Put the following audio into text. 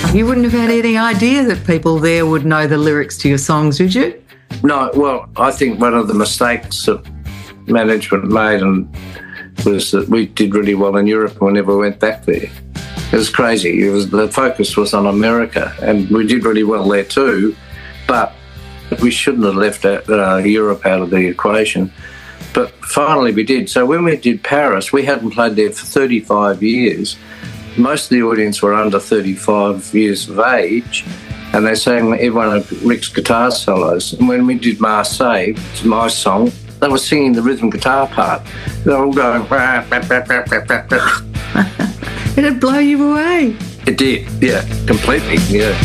You wouldn't have had any idea that people there would know the lyrics to your songs, would you? No, well, I think one of the mistakes that management made was that we did really well in Europe and we never went back there. It was crazy. The focus was on America, and we did really well there too, but we shouldn't have left Europe out of the equation. But finally we did. So when we did Paris, we hadn't played there for 35 years. Most of the audience were under 35 years of age, and they sang every one of Rick's guitar solos. And when we did Marseille, it's my song, they were singing the rhythm guitar part. They were all going... It'd blow you away. It did, yeah, completely, yeah.